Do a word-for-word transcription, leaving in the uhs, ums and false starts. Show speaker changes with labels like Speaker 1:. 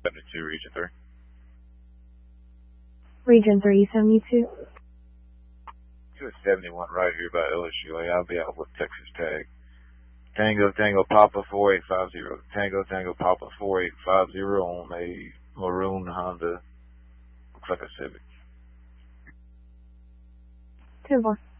Speaker 1: seventy-two, Region three.
Speaker 2: Region three, seventy-two.
Speaker 1: two seventy-one right here by L S U A. I'll be out with Texas Tag. Tango, Tango, Papa four eight five zero. Tango, Tango, Papa four eight five zero on a maroon Honda. Looks like a Civic.
Speaker 2: ten four.